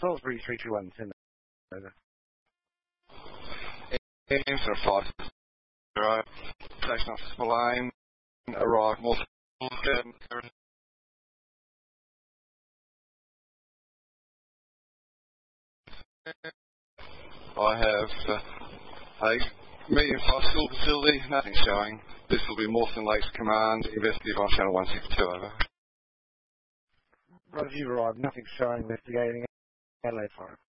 Salisbury 321, send it over. Answer 5. Station Officer Spillane, arrive more. I have a medium-sized school facility, nothing showing. This will be Mawson Lakes Command, investigative on channel 162, over. Roger, you've arrived, nothing showing, investigating Adelaide Forest.